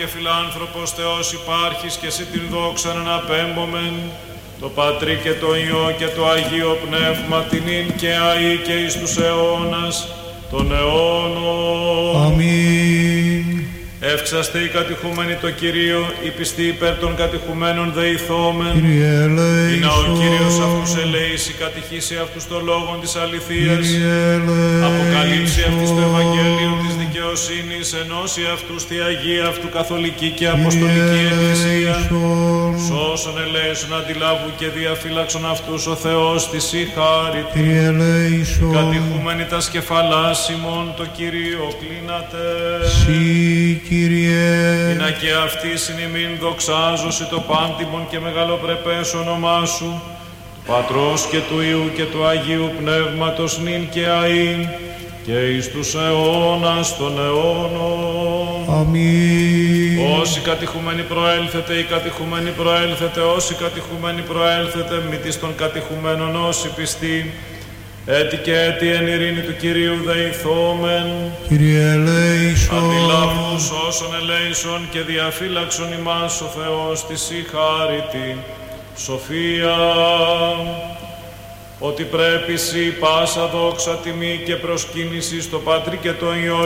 και φιλάνθρωπος Θεός υπάρχεις και σε την δόξα αναπέμπομεν, το Πατρί και το Υιό και το Αγίο Πνεύμα, την ίν και αεί και εις τους αιώνας των αιώνων. Αμήν. Εύξαστε οι κατηχούμενοι το Κυρίο, οι πιστοί υπέρ των κατηχουμένων δεηθόμεν. Κύριε ελέησον. Είναι ο Κύριος αυτούς ελέηση, κατηχήσει αυτούς το λόγον της αληθείας. Κύριε ελέησον. Αποκαλύψει αυτής το Ευαγγέλιο της δικαιοσύνης, ενώσει αυτούς τη Αγία αυτού καθολική και αποστολική εκκλησία. Σώσον ελέησον αντιλάβου και διαφύλαξον αυτούς ο Θεός της η χάριτη. Κύριε ελέησον. Κατηχούμενοι τα σκεφαλάς ημών το Κυρίο κλείνατε. Κύριε. Ινα και αυτή συνημήν δοξάζωση το πάντιμον και μεγαλοπρεπές όνομά σου, του Πατρός και του Υιού και του Αγίου Πνεύματος νυν και αΐ και εις τους αιώνας των αιώνων. Αμήν. Όσοι κατηχουμένοι προέλθετε, οι κατηχουμένοι προέλθετε, όσοι κατηχουμένοι προέλθετε, μη της των κατηχουμένων όσοι πιστοί, έτη και έτη εν ειρήνη του Κυρίου δεηθόμεν. Κύριε ελέησον. Αντιλάβους όσων ελέησον και διαφύλαξον ημάς ο Θεός της η χάριτη σοφία, ότι πρέπει σοι πάσα δόξα τιμή και προσκύνηση στο Πατρί και το Υιό